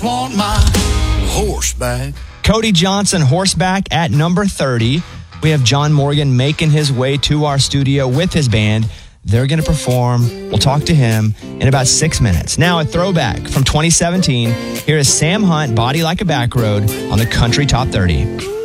Want my horseback. Cody Johnson, horseback at number 30. We have John Morgan making his way to our studio with his band. They're going to perform. We'll talk to him in about 6 minutes. Now, a throwback from 2017. Here is Sam Hunt, Body Like a Back Road on the Country Top 30.